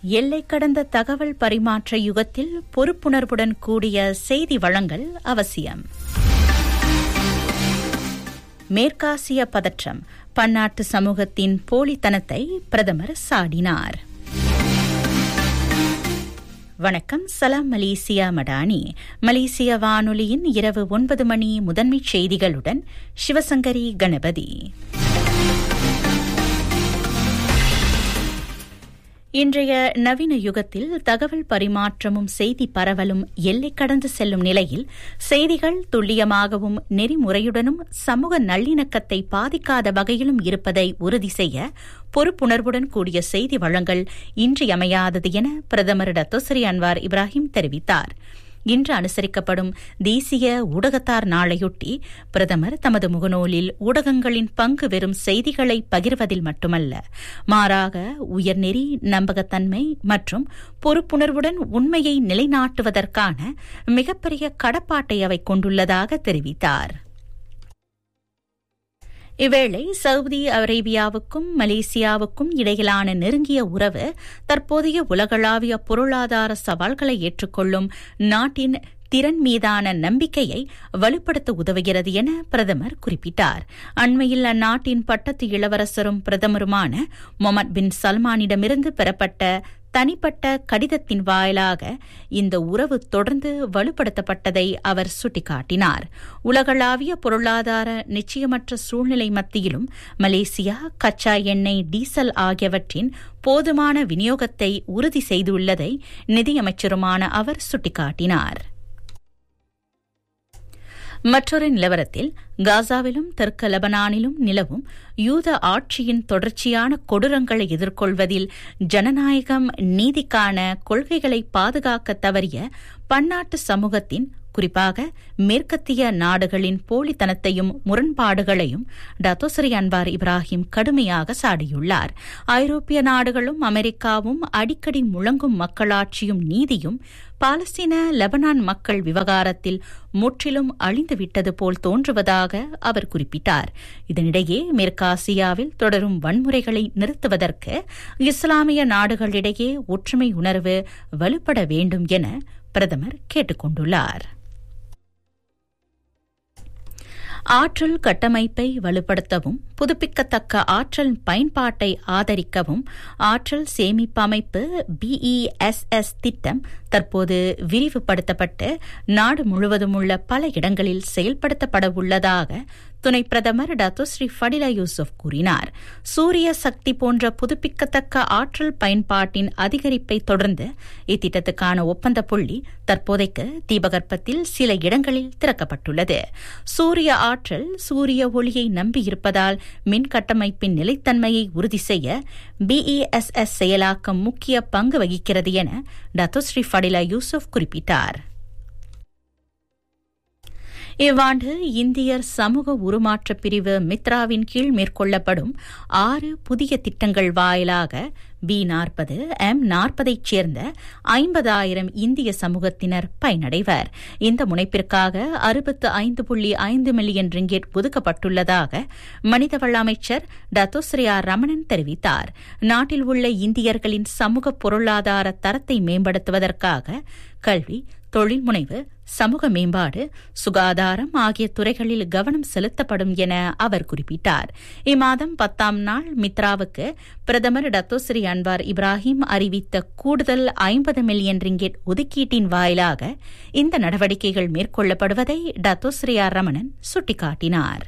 எல்லை கடந்த தகவல் பரிமாற்ற யுகத்தில் பொறுப்புணர்வுடன் கூடிய செய்தி வழங்கல் அவசியம். மேற்காசிய பதற்றம், பன்னாட்டு சமூகத்தின் போலித்தனத்தை பிரதமர் சாடினார். வணக்கம். சலாம் மலேசியா மடானி. மலேசிய வானொலியின் இரவு 9 மணி முதன்மைச் செய்திகளுடன் சிவசங்கரி கணபதி. இன்றைய நவீன யுகத்தில் தகவல் பரிமாற்றமும் செய்தி பரவலும் எல்லை கடந்து செல்லும் நிலையில் செய்திகள் துல்லியமாகவும் நெறிமுறையுடனும் சமூக நல்லிணக்கத்தை பாதிக்காத வகையிலும் இருப்பதை உறுதி செய்ய பொறுப்புணர்வுடன் கூடிய செய்தி வழங்கல் இன்றியமையாதது என பிரதமர் டத்தோஸ்ரீ அன்வார் இப்ராஹிம் தெரிவித்தார். இன்று அனுசரிக்கப்படும் தேசிய ஊடகத்தார் நாளையொட்டி பிரதமர் தமது முகநூலில் ஊடகங்களின் பங்கு வெறும் செய்திகளை பகிர்வதில் மட்டுமல்ல, மாறாக உயர்நெறி, நம்பகத்தன்மை மற்றும் பொறுப்புணர்வுடன் உண்மையை நிலைநாட்டுவதற்கான மிகப்பெரிய கடப்பாட்டை அவை கொண்டுள்ளதாக தெரிவித்தார். இவ்வேளை சவுதி அரேபியாவுக்கும் மலேசியாவுக்கும் இடையிலான நெருங்கிய உறவு தற்போதைய உலகளாவிய பொருளாதார சவால்களை ஏற்றுக்கொள்ளும் நாட்டின் திறன் மீதான நம்பிக்கையை வலுப்படுத்த உதவுகிறது என பிரதமர் குறிப்பிட்டார். அண்மையில் அந்நாட்டின் பட்டத்து இளவரசரும் பிரதமருமான முகமது பின் சல்மானிடமிருந்து பெறப்பட்ட தனிப்பட்ட கடிதத்தின் வாயிலாக இந்த உறவு தொடர்ந்து வலுப்படுத்தப்பட்டதை அவர் சுட்டிக்காட்டினார். உலகளாவிய பொருளாதார நிச்சயமற்ற சூழ்நிலை மத்தியிலும் மலேசியா கச்சா எண்ணெய், டீசல் ஆகியவற்றின் போதுமான விநியோகத்தை உறுதி செய்துள்ளதை நிதியமைச்சருமான அவர் சுட்டிக்காட்டினார். மற்றொரு நிலவரத்தில், காசாவிலும் தெற்கு லெபனானிலும் நிலவும் யூத ஆட்சியின் தொடர்ச்சியான கொடூரங்களை எதிர்கொள்வதில் ஜனநாயகம், நீதிக்கான கொள்கைகளை பாதுகாக்க தவறிய பன்னாட்டு சமூகத்தின், குறிப்பாக மேற்கத்திய நாடுகளின் போலித்தனத்தையும் முரண்பாடுகளையும் டத்தோஸ்ரீ அன்வார் இப்ராஹிம் கடுமையாக சாடியுள்ளார். ஐரோப்பிய நாடுகளும் அமெரிக்காவும் அடிக்கடி முழங்கும் மக்களாட்சியும் நீதியும் பாலஸ்தீன லெபனான் மக்கள் விவகாரத்தில் முற்றிலும் அழிந்துவிட்டது போல் தோன்றுவதாக அவர் குறிப்பிட்டார். இதனிடையே மேற்காசியாவில் தொடரும் வன்முறைகளை நிறுத்துவதற்கு இஸ்லாமிய நாடுகளிடையே ஒற்றுமை உணர்வு வலுப்பட வேண்டும் என பிரதமர் கேட்டுக் கொண்டுள்ளார். ஆற்றல் கட்டமைப்பை வலுப்படுத்தவும், புதுப்பிக்கத்தக்க ஆற்றல் பயன்பாட்டை ஆதரிக்கவும் ஆற்றல் சேமிப்பு அமைப்பு BESS திட்டம் தற்போது விரிவுபடுத்தப்பட்டு நாடு முழுவதும் உள்ள பல இடங்களில் செயல்படுத்தப்பட உள்ளதாக துணை பிரதமர் டத்தோஸ்ரீ ஃபடிலா யூசுப் கூறினார். சூரிய சக்தி போன்ற புதுப்பிக்கத்தக்க ஆற்றல் பயன்பாட்டின் அதிகரிப்பை தொடர்ந்து இத்திட்டத்துக்கான ஒப்பந்த புள்ளி தற்போதைக்கு தீபகற்பத்தில் சில இடங்களில் திறக்கப்பட்டுள்ளது. சூரிய ஆற்றல் சூரிய ஒளியை நம்பியிருப்பதால் மின் கட்டமைப்பின் நிலைத்தன்மையை உறுதி செய்ய BESS செயலாக்கம் முக்கிய பங்கு வகிக்கிறது என டத்தோஸ்ரீ ஃபடிலா யூசுப் குறிப்பிட்டார். இவ்வாண்டு இந்தியர் சமூக உருமாற்ற பிரிவு மித்ராவின் கீழ் மேற்கொள்ளப்படும் 6 புதிய திட்டங்கள் வாயிலாக B40, M40ஐச் சேர்ந்த 50,000 இந்திய சமூகத்தினர் பயனடைவர். இந்த முனைப்பிற்காக 65.5 மில்லியன் ரிங்கெட் ஒதுக்கப்பட்டுள்ளதாக மனிதவள அமைச்சர் டத்தோஸ்ரீ ரமணன் தெரிவித்தார். நாட்டில் உள்ள இந்தியர்களின் சமூக பொருளாதார தரத்தை மேம்படுத்துவதற்காக கல்வி, தொழில் முனைவு, சமூக மேம்பாடு, சுகாதாரம் ஆகிய துறைகளில் கவனம் செலுத்தப்படும் என அவர் குறிப்பிட்டார். இம்மாதம் 10ஆம் நாள் மித்ராவுக்கு பிரதமர் டத்தோஸ்ரீ அன்வார் இப்ராஹிம் அறிவித்த கூடுதல் 50 மில்லியன் ரிங்கெட் ஒதுக்கீட்டின் வாயிலாக இந்த நடவடிக்கைகள் மேற்கொள்ளப்படுவதை டத்தோஸ்ரீ ரமணன் சுட்டிக்காட்டினார்.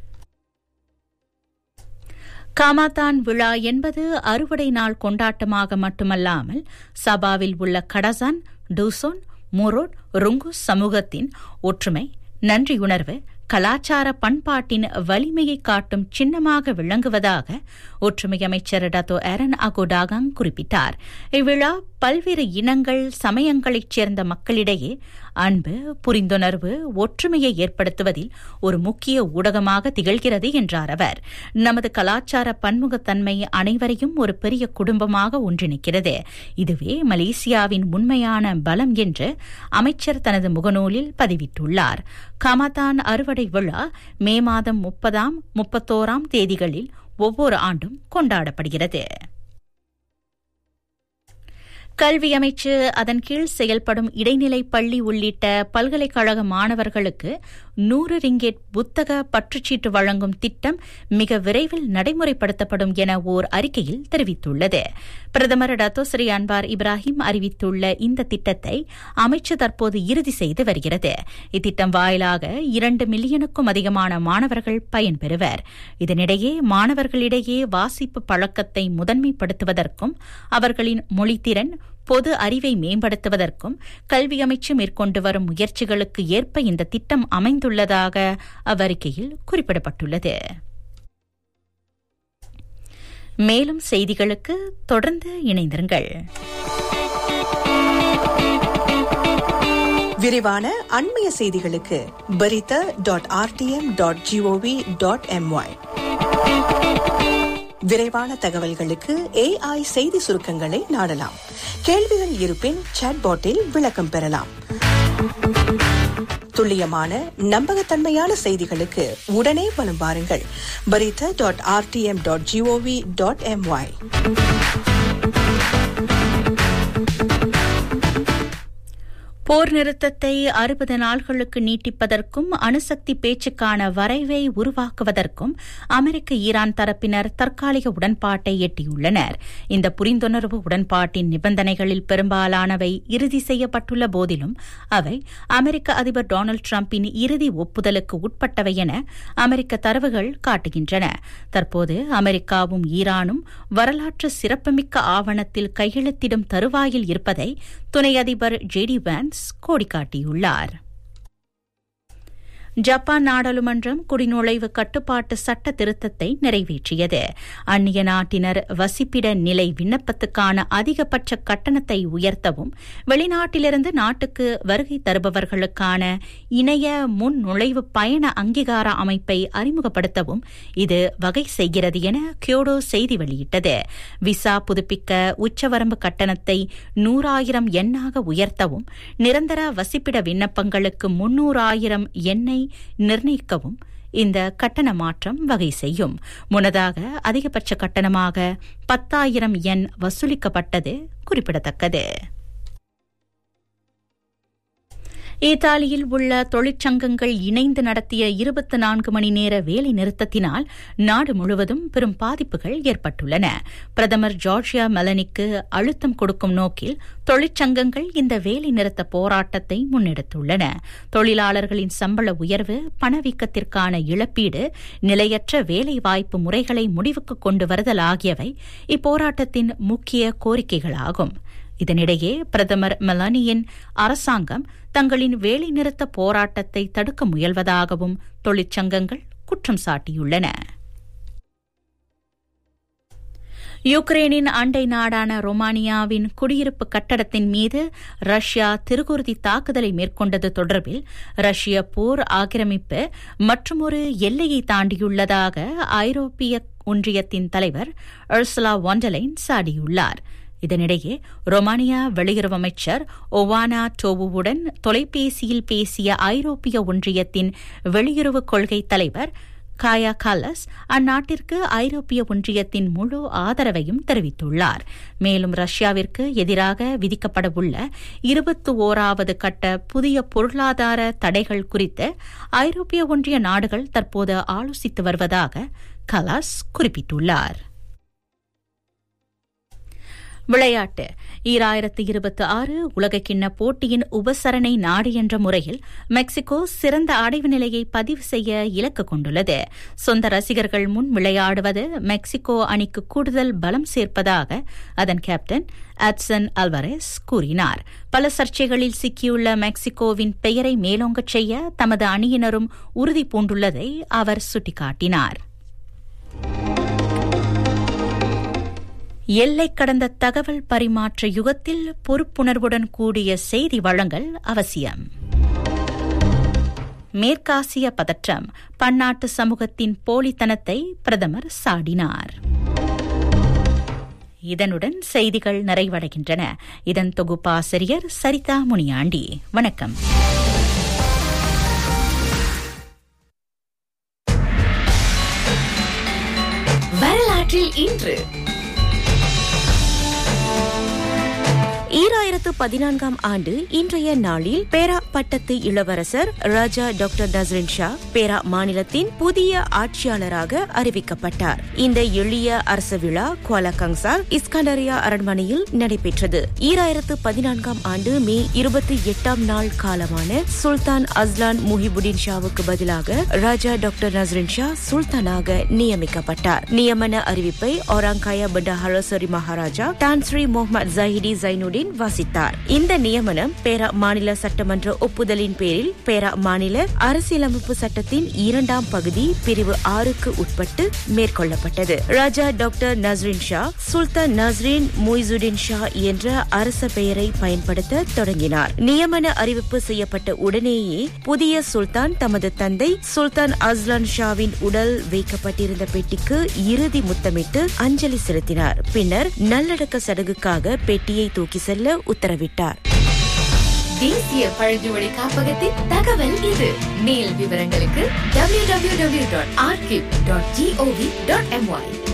காமாதான் விழா என்பது அறுவடை நாள் கொண்டாட்டமாக மட்டுமல்லாமல் சபாவில் உள்ள கடசான், டூசோன், முரோட், ருங்கு சமூகத்தின் ஒற்றுமை, நன்றியுணர்வு, கலாச்சார பண்பாட்டின் வலிமையை காட்டும் சின்னமாக விளங்குவதாக ஒற்றுமை அமைச்சர் டத்தோ ஏரன் அகோடாகாங் குறிப்பிட்டார். இவ்விழா பல்வேறு இனங்கள், சமயங்களைச் சேர்ந்த மக்களிடையே அன்பு, புரிந்துணர்வு, ஒற்றுமையை ஏற்படுத்துவதில் ஒரு முக்கிய ஊடகமாக திகழ்கிறது என்றார் அவர். நமது கலாச்சார பன்முகத்தன்மை அனைவரையும் ஒரு பெரிய குடும்பமாக ஒன்றிணைக்கிறது. இதுவே மலேசியாவின் உண்மையான பலம் என்று அமைச்சர் தனது முகநூலில் பதிவிட்டுள்ளார். காமாதான் அறுவடை விழா மே மாதம் 30, 31 தேதிகளில் ஒவ்வொரு ஆண்டும் கொண்டாடப்படுகிறது. கல்வி அமைச்சு அதன் கீழ் செயல்படும் இடைநிலை பள்ளி உள்ளிட்ட பல்கலைக்கழக மாணவர்களுக்கு 100 ரிங்கெட் புத்தக பற்றுச்சீட்டு வழங்கும் திட்டம் மிக விரைவில் நடைமுறைப்படுத்தப்படும் என ஓர் அறிக்கையில் தெரிவித்துள்ளது. பிரதமர் டத்தோஸ்ரீ அன்வார் இப்ராஹிம் அறிவித்துள்ள இந்த திட்டத்தை அமைச்சு தற்போது இறுதி செய்து வருகிறது. இத்திட்டம் வாயிலாக 2 மில்லியனுக்கும் அதிகமான மாணவர்கள் பயன்பெறுவர். இதனிடையே மாணவர்களிடையே வாசிப்பு பழக்கத்தை முதன்மைப்படுத்துவதற்கும் அவர்களின் மொழித்திறன் பொது அறிவை மேம்படுத்துவதற்கும் கல்வி அமைச்சு மேற்கொண்டு வரும் முயற்சிகளுக்கு ஏற்ப இந்த திட்டம் அமைந்துள்ளதாக அவ்வறிக்கையில் குறிப்பிடப்பட்டுள்ளது. மேலும் செய்திகளுக்கு தொடர்ந்து இணைந்திருங்கள். விரிவான அண்மைய செய்திகளுக்கு berita.rtm.gov.my. விரைவான தகவல்களுக்கு AI செய்தி சுருக்கங்களை நாடலாம். கேள்விகள் இருப்பின் சாட்பாட்டில் விளக்கம் பெறலாம். துல்லியமான நம்பகத்தன்மையான செய்திகளுக்கு உடனே வலம் வாருங்கள். berita.rtm.gov.my. போர் நிறுத்தத்தை 60 நாள்களுக்கு நீட்டிப்பதற்கும் அணுசக்தி பேச்சுக்கான வரைவை உருவாக்குவதற்கும் அமெரிக்க ஈரான் தரப்பினர் தற்காலிக உடன்பாட்டை எட்டியுள்ளனர். இந்த புரிந்துணர்வு உடன்பாட்டின் நிபந்தனைகளில் பெரும்பாலானவை இறுதி செய்யப்பட்டுள்ள போதிலும் அவை அமெரிக்க அதிபர் டொனால்டு டிரம்பின் இறுதி ஒப்புதலுக்கு உட்பட்டவை என அமெரிக்க தரவுகள் காட்டுகின்றன. தற்போது அமெரிக்காவும் ஈரானும் வரலாற்று சிறப்புமிக்க ஆவணத்தில் கையெழுத்திடும் தருவாயில் இருப்பதை துணை அதிபர் ஜேடி வான்ஸ் கோடிக்காட்டியுள்ளார். ஜப்பான் நாடாளுமன்றம் குடிநுழைவு கட்டுப்பாட்டு சட்ட திருத்தத்தை நிறைவேற்றியது. அந்நிய நாட்டினர் வசிப்பிட நிலை விண்ணப்பத்துக்கான அதிகபட்ச கட்டணத்தை உயர்த்தவும் வெளிநாட்டிலிருந்து நாட்டுக்கு வருகை தருபவர்களுக்கான இணைய முன் நுழைவு பயண அங்கீகார அமைப்பை அறிமுகப்படுத்தவும் இது வகை செய்கிறது என கியோடோ செய்தி வெளியிட்டது. விசா புதுப்பிக்க உச்சவரம்பு கட்டணத்தை 100,000 யென்னாக உயர்த்தவும் நிரந்தர வசிப்பிட விண்ணப்பங்களுக்கு 300,000 யென்னை நிர்ணயிக்கவும் இந்த கட்டண மாற்றம் வகை செய்யும். முன்னதாக அதிகபட்ச கட்டணமாக 10,000 யென் வசூலிக்கப்பட்டது குறிப்பிடத்தக்கது. இத்தாலியில் உள்ள தொழிற்சங்கங்கள் இணைந்து நடத்திய 24 மணி நேர வேலை நிறுத்தத்தினால் நாடு முழுவதும் பெரும் பாதிப்புகள் ஏற்பட்டுள்ளன. பிரதமர் ஜார்ஜியா மெலனிக்கு அழுத்தம் கொடுக்கும் நோக்கில் தொழிற்சங்கங்கள் இந்த வேலை நிறுத்த போராட்டத்தை முன்னெடுத்துள்ளன. தொழிலாளர்களின் சம்பள உயர்வு, பணவீக்கத்திற்கான இழப்பீடு, நிலையற்ற வேலைவாய்ப்பு முறைகளை முடிவுக்கு கொண்டு வருதல் ஆகியவை இப்போராட்டத்தின் முக்கிய கோரிக்கைகளாகும். இதனிடையே பிரதமர் மெலானியின் அரசாங்கம் தங்களின் வேலைநிறுத்த போராட்டத்தை தடுக்க முயல்வதாகவும் தொழிற்சங்கங்கள் குற்றம் சாட்டியுள்ளன. யுக்ரேனின் அண்டை நாடான ரொமானியாவின் குடியிருப்பு கட்டடத்தின் மீது ரஷ்யா திருகுருதி தாக்குதலை மேற்கொண்டது தொடர்பில் ரஷ்ய போர் ஆக்கிரமிப்பு மற்றுமொரு எல்லையை தாண்டியுள்ளதாக ஐரோப்பிய ஒன்றியத்தின் தலைவர் உர்சுலா வான் டெர் லைன் சாடியுள்ளார். இதனிடையே ரொமானியா வெளியுறவு அமைச்சர் ஒவானா டோவுவுடன் தொலைபேசியில் பேசிய ஐரோப்பிய ஒன்றியத்தின் வெளியுறவு கொள்கை தலைவர் காயா காலஸ் அந்நாட்டிற்கு ஐரோப்பிய ஒன்றியத்தின் முழு ஆதரவையும் தெரிவித்துள்ளார். மேலும் ரஷ்யாவிற்கு எதிராக விதிக்கப்படவுள்ள 21வது கட்ட புதிய பொருளாதார தடைகள் குறித்து ஐரோப்பிய ஒன்றிய நாடுகள் தற்போது ஆலோசித்து வருவதாக காலஸ் குறிப்பிட்டுள்ளார். விளையாட்டு 2026 உலகக்கிண்ண போட்டியின் உபசரணை நாடு என்ற முறையில் மெக்சிகோ சிறந்த அடைவு நிலையை பதிவு செய்ய இலக்கு கொண்டுள்ளது. சொந்த ரசிகர்கள் முன் விளையாடுவது மெக்சிகோ அணிக்கு கூடுதல் பலம் சேர்ப்பதாக அதன் கேப்டன் எட்சன் அல்வாரெஸ் கூறினார். பல சர்ச்சைகளில் சிக்கியுள்ள மெக்சிகோவின் பெயரை மேலோங்கச் செய்ய தமது அணியினரும் உறுதி பூண்டுள்ளதை அவர் சுட்டிக்காட்டினார். எல்லை கடந்த தகவல் பரிமாற்ற யுகத்தில் பொறுப்புணர்வுடன் கூடிய செய்தி வழங்கல் அவசியம். மேற்காசிய பதற்றம், பன்னாட்டு சமூகத்தின் போலித்தனத்தை பிரதமர் சாடினார். இதனுடன் செய்திகள் நிறைவடைகின்றன. இதன் தொகுப்பாசிரியர் சரிதா முனியாண்டி. வணக்கம். வரலாற்றில் இன்று 2014 ஆண்டு இன்றைய நாளில் பேரா பட்டத்து இளவரசர் ராஜா டாக்டர் நஸ்ரின் ஷா பேரா மாநிலத்தின் புதிய ஆட்சியாளராக அறிவிக்கப்பட்டார். இந்த எளிய அரசு விழா குவாலா கங்சால் இஸ்கண்டரியா அரண்மனையில் நடைபெற்றது. 2014 ஆண்டு மே 28 நாள் காலமான சுல்தான் அஸ்லான் முஹிபுடின் ஷாவுக்கு பதிலாக ராஜா டாக்டர் நஸ்ரின் ஷா சுல்தானாக நியமிக்கப்பட்டார். நியமன அறிவிப்பை ஒராங்காயா பண்டாஹர சரி மகாராஜா தான் ஸ்ரீ முகமது ஜாஹிடி ஜைனுடின் வாசித்தார். இந்த நியமனம் பேரா மாநில சட்டமன்ற ஒப்புதலின் பேரில் பேரா மாநில அரசியலமைப்பு சட்டத்தின் 2ஆம் பகுதி பிரிவு 6க்கு உட்பட்டு மேற்கொள்ளப்பட்டது. ராஜா டாக்டர் நஸ்ரின் ஷா சுல்தான் நஸ்ரின் முய்சுடின் ஷா என்ற அரச பெயரை பயன்படுத்த தொடங்கினார். நியமன அறிவிப்பு செய்யப்பட்ட உடனேயே புதிய சுல்தான் தமது தந்தை சுல்தான் அஸ்லான் ஷாவின் உடல் வைக்கப்பட்டிருந்த பெட்டிக்கு இறுதி முத்தமிட்டு அஞ்சலி செலுத்தினார். பின்னர் நல்லடக்க சடங்குக்காக பெட்டியை தூக்கி செல்ல உத்தரவிட்டார். தேசிய பழங்குடி காப்பகத்தின் தகவல் இது. மேல் விவரங்களுக்கு www.archive.gov.my